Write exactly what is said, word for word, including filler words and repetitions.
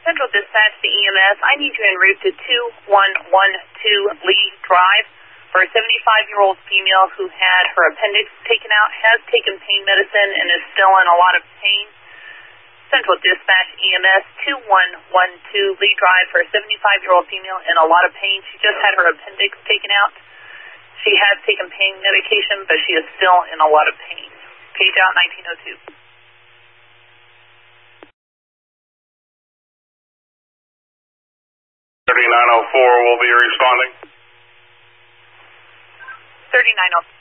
Central Dispatch to E M S. I need you en route to two one one two Lee Drive for a seventy-five-year-old female who had her appendix taken out, has taken pain medicine, and is still in a lot of pain. Central Dispatch E M S two one one two Lee Drive for a seventy-five-year-old female in a lot of pain. She just had her appendix taken out. She has taken pain medication, but she is still in a lot of pain. Page out nineteen oh two. thirty-nine oh four will be responding. thirty-nine oh four.